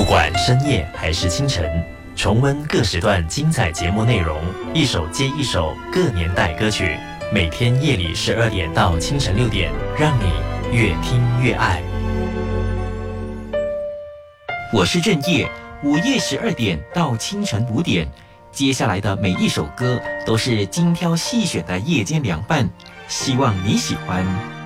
管深夜还是清晨，重温各时段精彩节目内容，一首接一首各年代歌曲，每天夜里12点到清晨6点，让你越听越爱。 我是正业，午夜12点到清晨5点，接下来的每一首歌都是精挑细选的夜间凉拌，希望你喜欢。